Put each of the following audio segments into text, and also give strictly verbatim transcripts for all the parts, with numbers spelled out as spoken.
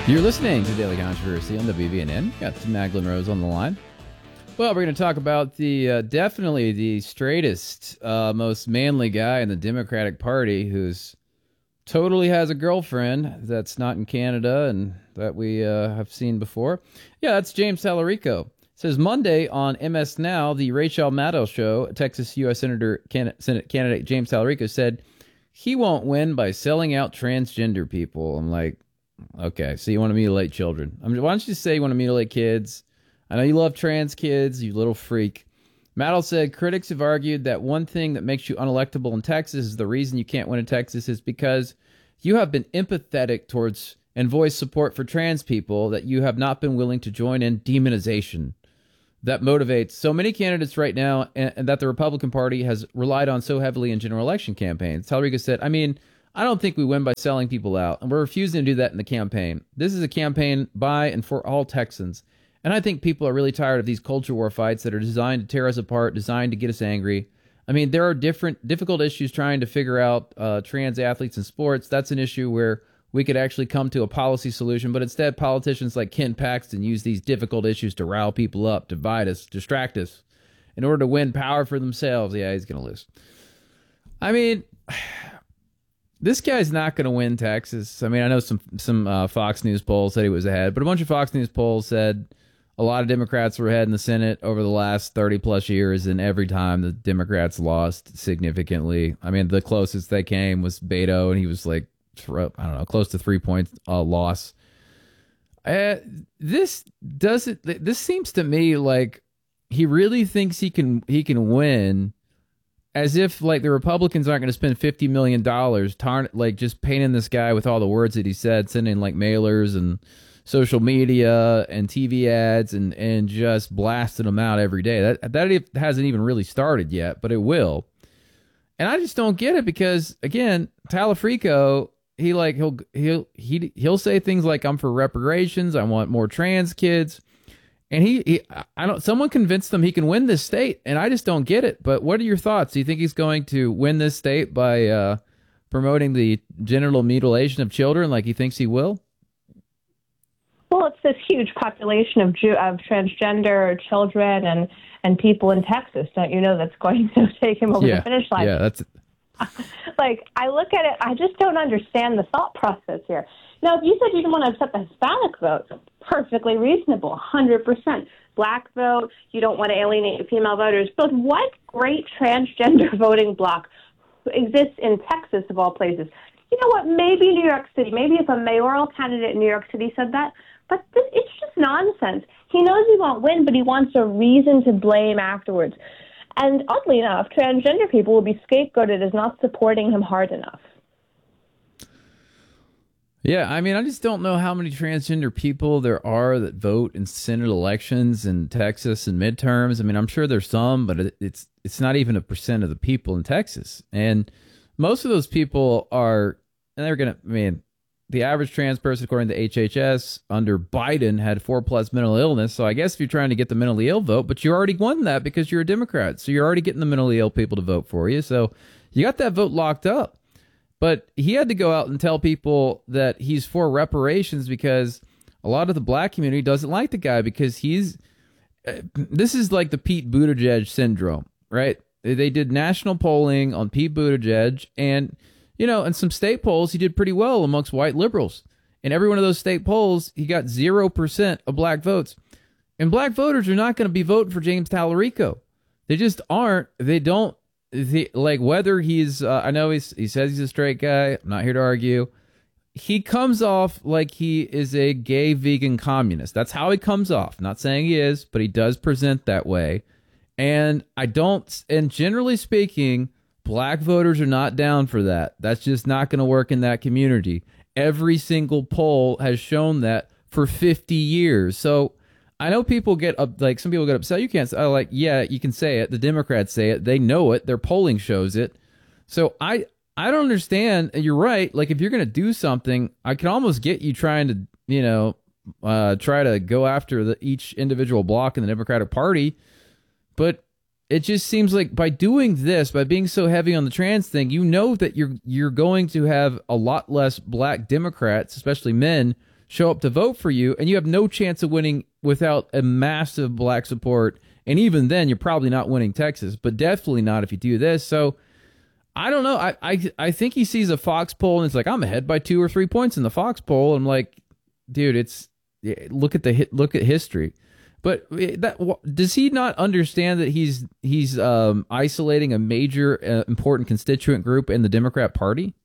You're listening to Daily Controversy on W B N N. Got Magdalene Rose on the line. Well, we're going to talk about the uh, definitely the straightest, uh, most manly guy in the Democratic Party who's totally has a girlfriend that's not in Canada and that we uh, have seen before. Yeah, that's James Talarico. It says Monday on M S Now, the Rachel Maddow show, Texas U S Senator can- Senate candidate James Talarico said he won't win by selling out transgender people. I'm like, okay, so you want to mutilate children. I mean, why don't you just say you want to mutilate kids? I know you love trans kids, you little freak. Maddow said critics have argued that one thing that makes you unelectable in Texas is the reason you can't win in Texas is because you have been empathetic towards and voiced support for trans people, that you have not been willing to join in demonization. That motivates so many candidates right now, and, and that the Republican Party has relied on so heavily in general election campaigns. Talarico said, I mean, I don't think we win by selling people out, and we're refusing to do that in the campaign. This is a campaign by and for all Texans. And I think people are really tired of these culture war fights that are designed to tear us apart, designed to get us angry. I mean, there are different difficult issues trying to figure out uh, trans athletes in sports. That's an issue where we could actually come to a policy solution, but instead politicians like Ken Paxton use these difficult issues to rile people up, divide us, distract us in order to win power for themselves. Yeah, he's going to lose. I mean, this guy's not going to win Texas. I mean, I know some, some uh, Fox News polls said he was ahead, but a bunch of Fox News polls said a lot of Democrats were ahead in the Senate over the last thirty plus years, and every time the Democrats lost significantly. I mean, the closest they came was Beto, and he was like, I don't know, close to three points uh, loss. Uh, this doesn't. This seems to me like he really thinks he can he can win, as if like the Republicans aren't going to spend fifty million dollars, tar- like just painting this guy with all the words that he said, sending like mailers and social media and T V ads and, and just blasting them out every day. That that hasn't even really started yet, but it will. And I just don't get it because, again, Talarico, he like he'll he'll he he'll say things like, "I'm for reparations. I want more trans kids," and he, he I don't. Someone convinced him he can win this state, and I just don't get it. But what are your thoughts? Do you think he's going to win this state by uh, promoting the genital mutilation of children, like he thinks he will? Well, it's this huge population of Jew, of transgender children and, and people in Texas, don't you know, that's going to take him over yeah. the finish line. Yeah, that's like, I look at it, I just don't understand the thought process here. Now, if you said you didn't want to upset the Hispanic vote, perfectly reasonable, one hundred percent. Black vote, you don't want to alienate female voters. But what great transgender voting bloc exists in Texas, of all places? You know what, maybe New York City, maybe if a mayoral candidate in New York City said that, but this, it's just nonsense. He knows he won't win, but he wants a reason to blame afterwards. And oddly enough, transgender people will be scapegoated as not supporting him hard enough. Yeah, I mean, I just don't know how many transgender people there are that vote in Senate elections in Texas and midterms. I mean, I'm sure there's some, but it, it's it's not even a percent of the people in Texas. And most of those people are, and they're going to, I mean, the average trans person, according to H H S, under Biden had four plus mental illness. So I guess if you're trying to get the mentally ill vote, but you already won that because you're a Democrat. So you're already getting the mentally ill people to vote for you. So you got that vote locked up. But he had to go out and tell people that he's for reparations because a lot of the black community doesn't like the guy because he's, uh, this is like the Pete Buttigieg syndrome, right? They did national polling on Pete Buttigieg, and you know, in some state polls, he did pretty well amongst white liberals. In every one of those state polls, he got zero percent of black votes. And black voters are not going to be voting for James Talarico. They just aren't. They don't, they, like, whether he's, uh, I know he's, he says he's a straight guy. I'm not here to argue. He comes off like he is a gay vegan communist. That's how he comes off. Not saying he is, but he does present that way. And I don't, and generally speaking, black voters are not down for that. That's just not going to work in that community. Every single poll has shown that for fifty years. So I know people get up, like some people get upset. You can't say, like, yeah, you can say it. The Democrats say it. They know it. Their polling shows it. So I, I don't understand. You're right. Like, if you're going to do something, I can almost get you trying to, you know, uh, try to go after the, each individual block in the Democratic Party. But it just seems like by doing this, by being so heavy on the trans thing, you know that you're you're going to have a lot less black Democrats, especially men, show up to vote for you, and you have no chance of winning without a massive black support. And even then, you're probably not winning Texas, but definitely not if you do this. So I don't know. I I, I think he sees a Fox poll, and it's like, I'm ahead by two or three points in the Fox poll. I'm like, dude, it's look at the look at history. But that does he not understand that he's he's um, isolating a major uh, important constituent group in the Democrat Party?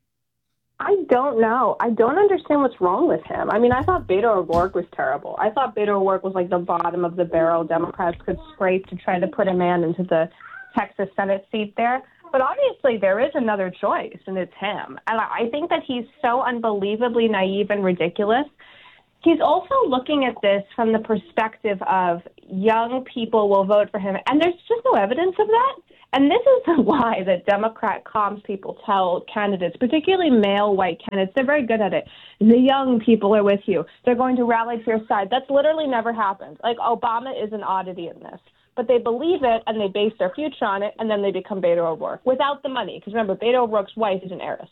I don't know. I don't understand what's wrong with him. I mean, I thought Beto O'Rourke was terrible. I thought Beto O'Rourke was like the bottom of the barrel Democrats could scrape to try to put a man into the Texas Senate seat there. But obviously there is another choice, and it's him. And I think that he's so unbelievably naive and ridiculous. He's also looking at this from the perspective of young people will vote for him, and there's just no evidence of that. And this is the lie that Democrat comms people tell candidates, particularly male white candidates. They're very good at it. The young people are with you. They're going to rally to your side. That's literally never happened. Like, Obama is an oddity in this. But they believe it, and they base their future on it, and then they become Beto O'Rourke without the money. Because remember, Beto O'Rourke's wife is an heiress.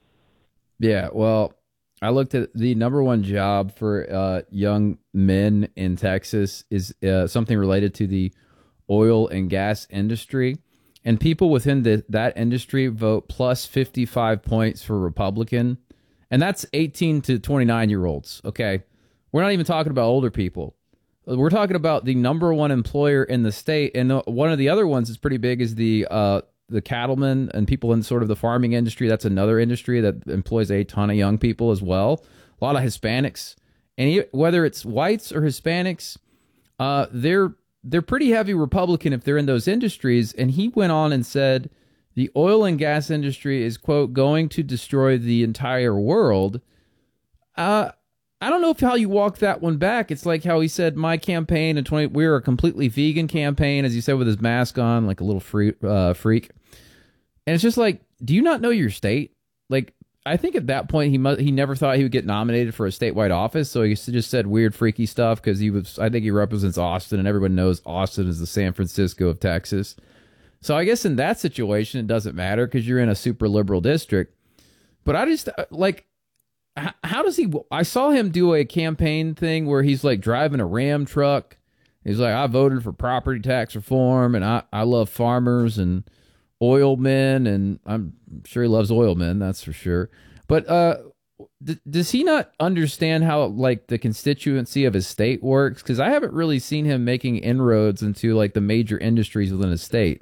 Yeah, well, I looked at the number one job for uh, young men in Texas is uh, something related to the oil and gas industry. And people within the, that industry vote plus fifty-five points for Republican. And that's eighteen to twenty-nine year olds. Okay. We're not even talking about older people. We're talking about the number one employer in the state. And one of the other ones that's pretty big is the uh, the cattlemen and people in sort of the farming industry. That's another industry that employs a ton of young people as well. A lot of Hispanics. And whether it's whites or Hispanics, uh, they're they're pretty heavy Republican if they're in those industries. And he went on and said the oil and gas industry is, quote, going to destroy the entire world. Uh, I don't know if how you walk that one back. It's like how he said my campaign in twenty we're a completely vegan campaign, as he said with his mask on, like a little free, uh, freak. And it's just like, do you not know your state? Like, I think at that point he mu- he never thought he would get nominated for a statewide office, so he just said weird, freaky stuff because he was. I think he represents Austin, and everyone knows Austin is the San Francisco of Texas. So I guess in that situation it doesn't matter because you're in a super liberal district. But I just like, how does he? I saw him do a campaign thing where he's like driving a Ram truck. He's like, I voted for property tax reform, and I I love farmers and oil men, and I'm sure he loves oil men, that's for sure. But uh, d- does he not understand how like the constituency of his state works? Because I haven't really seen him making inroads into like the major industries within his state.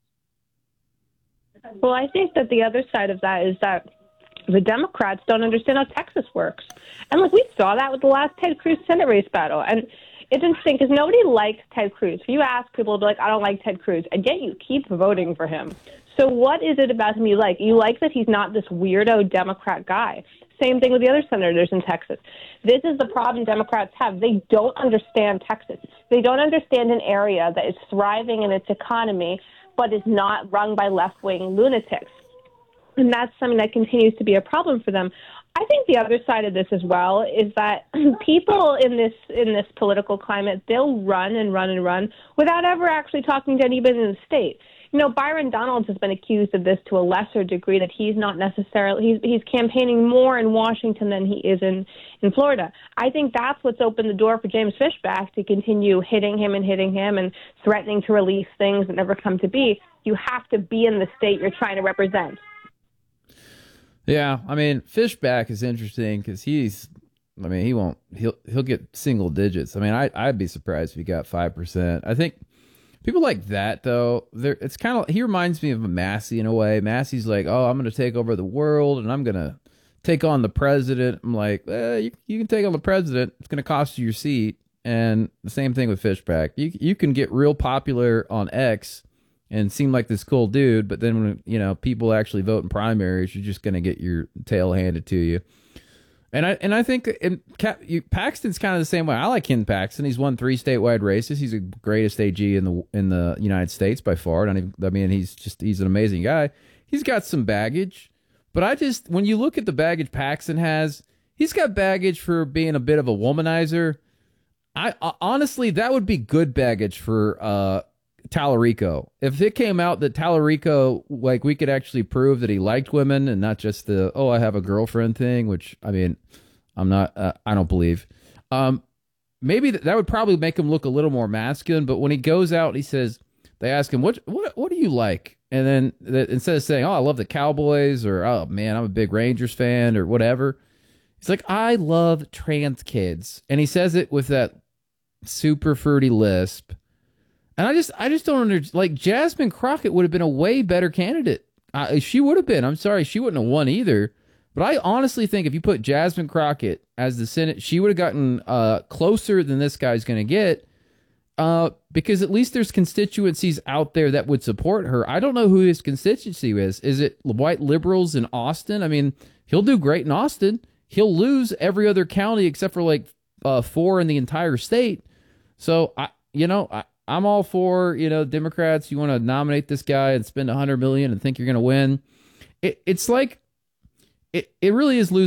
Well, I think that the other side of that is that the Democrats don't understand how Texas works. And like we saw that with the last Ted Cruz Senate race battle. And it's interesting because nobody likes Ted Cruz. If you ask people, they'll be like, I don't like Ted Cruz. And yet you keep voting for him. So what is it about him you like? You like that he's not this weirdo Democrat guy. Same thing with the other senators in Texas. This is the problem Democrats have. They don't understand Texas. They don't understand an area that is thriving in its economy but is not run by left-wing lunatics. And that's something that continues to be a problem for them. I think the other side of this as well is that people in this in this political climate, they'll run and run and run without ever actually talking to anybody in the state. You know, Byron Donalds has been accused of this to a lesser degree, that he's not necessarily, he's, he's campaigning more in Washington than he is in, in Florida. I think that's what's opened the door for James Fishback to continue hitting him and hitting him and threatening to release things that never come to be. You have to be in the state you're trying to represent. Yeah, I mean, Fishback is interesting because he's, I mean, he won't, he'll he'll get single digits. I mean, I, I'd be surprised if he got five percent. I think people like that, though, they're, it's kind of, he reminds me of a Massey in a way. Massey's like, oh, I'm going to take over the world and I'm going to take on the president. I'm like, eh, you, you can take on the president. It's going to cost you your seat. And the same thing with Fishback. You, you can get real popular on X and seem like this cool dude, but then when, you know, people actually vote in primaries, you're just going to get your tail handed to you. And I and I think in, you, Paxton's kind of the same way. I like Ken Paxton. He's won three statewide races. He's the greatest A G in the in the United States by far. I, don't even, I mean, he's just he's an amazing guy. He's got some baggage, but I just when you look at the baggage Paxton has, he's got baggage for being a bit of a womanizer. I uh, honestly, that would be good baggage for uh, Tallarico. If it came out that Tallarico, like, we could actually prove that he liked women and not just the, oh, I have a girlfriend thing, which, I mean, I'm not. Uh, I don't believe. Um, maybe th- that would probably make him look a little more masculine. But when he goes out, he says they ask him what what what do you like, and then th- instead of saying, "Oh, I love the Cowboys," or "Oh man, I'm a big Rangers fan," or whatever, he's like, "I love trans kids," and he says it with that super fruity lisp. And I just I just don't understand. Like Jasmine Crockett would have been a way better candidate. Uh, she would have been. I'm sorry, she wouldn't have won either. But I honestly think if you put Jasmine Crockett as the Senate, she would have gotten uh, closer than this guy's going to get. Uh, because at least there's constituencies out there that would support her. I don't know who his constituency is. Is it white liberals in Austin? I mean, he'll do great in Austin. He'll lose every other county except for like uh, four in the entire state. So I, you know, I, I'm all for, you know, Democrats. You want to nominate this guy and spend a hundred million and think you're going to win. It, it's like, it, it really is losing.